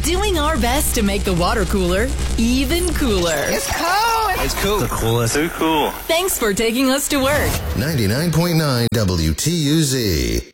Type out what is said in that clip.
doing our best to make the water cooler even cooler. It's cool. It's cool. The coolest. Too cool. Thanks for taking us to work. 99.9 WTUZ.